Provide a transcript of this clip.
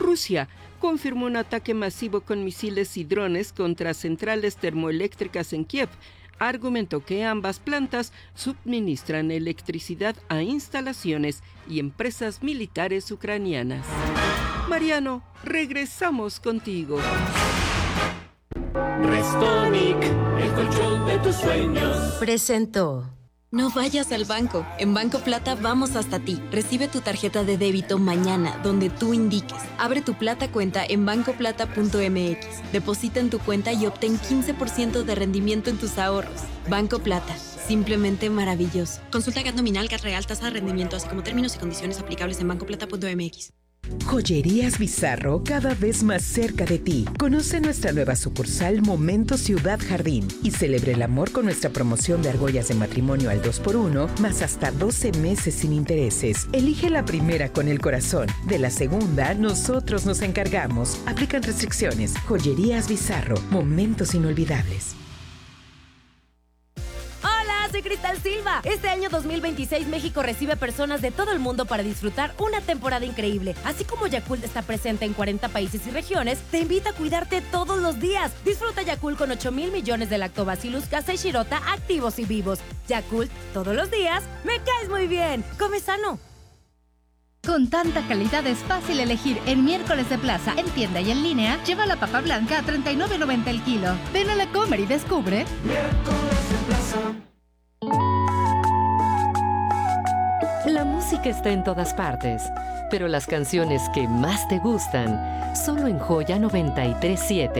Rusia confirmó un ataque masivo con misiles y drones contra centrales termoeléctricas en Kiev. Argumentó que ambas plantas suministran electricidad a instalaciones y empresas militares ucranianas. Mariano, regresamos contigo. Restonic, el colchón de tus sueños. Presentó. No vayas al banco. En Banco Plata vamos hasta ti. Recibe tu tarjeta de débito mañana, donde tú indiques. Abre tu Plata cuenta en bancoplata.mx. Deposita en tu cuenta y obtén 15% de rendimiento en tus ahorros. Banco Plata. Simplemente maravilloso. Consulta GAT nominal, GAT real, tasa de rendimiento, así como términos y condiciones aplicables en bancoplata.mx. Joyerías Bizarro, cada vez más cerca de ti. Conoce nuestra nueva sucursal Momento Ciudad Jardín y celebre el amor con nuestra promoción de argollas de matrimonio al 2x1, más hasta 12 meses sin intereses. Elige la primera con el corazón. De la segunda, nosotros nos encargamos. Aplican restricciones. Joyerías Bizarro, momentos inolvidables. Soy Cristal Silva. Este año 2026 México recibe personas de todo el mundo para disfrutar una temporada increíble. Así como Yakult está presente en 40 países y regiones, te invita a cuidarte todos los días. Disfruta Yakult con 8,000 millones de Lactobacillus casei shirota activos y vivos. Yakult, todos los días, me caes muy bien. Come sano. Con tanta calidad es fácil elegir. En Miércoles de Plaza, en tienda y en línea, lleva la papa blanca a $39.90 el kilo. Ven a la Comer y descubre. Miércoles de Plaza. La música está en todas partes, pero las canciones que más te gustan, solo en Joya 93.7.